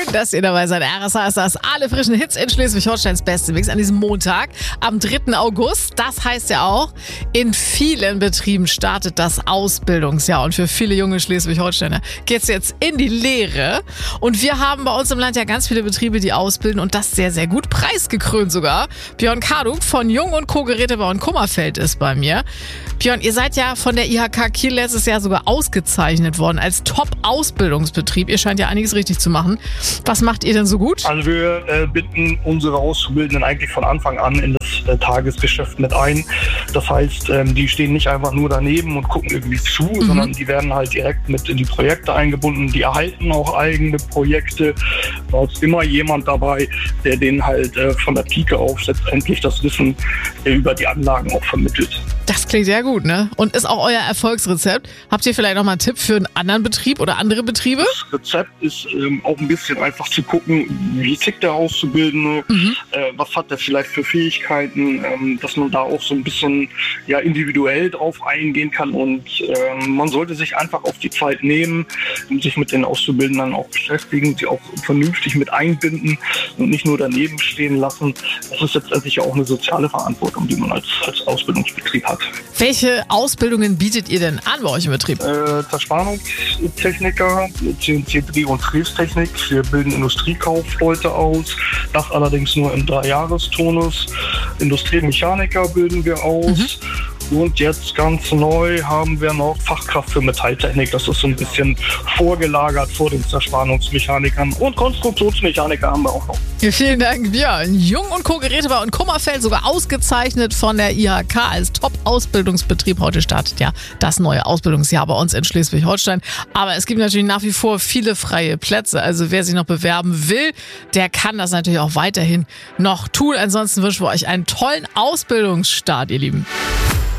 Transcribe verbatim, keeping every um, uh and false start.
dass ihr dabei seid. R S H ist das. Alle frischen Hits in Schleswig-Holsteins beste Mix an diesem Montag am dritten August. Das heißt ja auch, in vielen Betrieben startet das Ausbildungsjahr. Und für viele junge Schleswig-Holsteiner geht es jetzt in die Lehre. Und wir haben bei uns im Land ja ganz viele Betriebe, die ausbilden und das sehr, sehr gut. Preisgekrönt sogar. Björn Karduk von Jung und Co. Gerätebau in Kummerfeld ist bei mir. Björn, ihr seid ja von der I H K Kiel letztes Jahr sogar ausgezeichnet worden als Top-Ausbildungsbetrieb. Ihr scheint ja einiges richtig zu machen. Was macht ihr denn so gut? Also wir äh, binden unsere Auszubildenden eigentlich von Anfang an in das äh, Tagesgeschäft mit ein. Das heißt, ähm, die stehen nicht einfach nur daneben und gucken irgendwie zu, mhm. sondern die werden halt direkt mit in die Projekte eingebunden. Die erhalten auch eigene Projekte. Da ist immer jemand dabei, der denen halt äh, von der Pike auf letztendlich das Wissen äh, über die Anlagen auch vermittelt. Das klingt ja gut, ne? Und ist auch euer Erfolgsrezept. Habt ihr vielleicht noch mal einen Tipp für einen anderen Betrieb oder andere Betriebe? Das Rezept ist ähm, auch ein bisschen einfach zu gucken, wie tickt der Auszubildende, mhm. äh, was hat er vielleicht für Fähigkeiten, ähm, dass man da auch so ein bisschen ja, individuell drauf eingehen kann. Und ähm, man sollte sich einfach auf die Zeit nehmen und sich mit den Auszubildenden auch beschäftigen, sie auch vernünftig mit einbinden und nicht nur daneben stehen lassen. Das ist letztendlich ja auch eine soziale Verantwortung, die man als, als Ausbildungsbetrieb hat. Welche Ausbildungen bietet ihr denn an bei euch im Betrieb? Äh, Zerspannungstechniker, C N C-Dreh- und Frästechnik. Wir bilden Industriekaufleute aus. Das allerdings nur im Dreijahrestonus. Industriemechaniker bilden wir aus. Mhm. Und jetzt ganz neu haben wir noch Fachkraft für Metalltechnik. Das ist so ein bisschen vorgelagert vor den Zerspannungsmechanikern. Und Konstruktionsmechaniker haben wir auch noch. Ja, vielen Dank, Björn. Jung und Co. Gerätebau in Kummerfeld, sogar ausgezeichnet von der I H K als Top-Ausbildungsbetrieb. Heute startet ja das neue Ausbildungsjahr bei uns in Schleswig-Holstein. Aber es gibt natürlich nach wie vor viele freie Plätze. Also wer sich noch bewerben will, der kann das natürlich auch weiterhin noch tun. Ansonsten wünschen wir euch einen tollen Ausbildungsstart, ihr Lieben.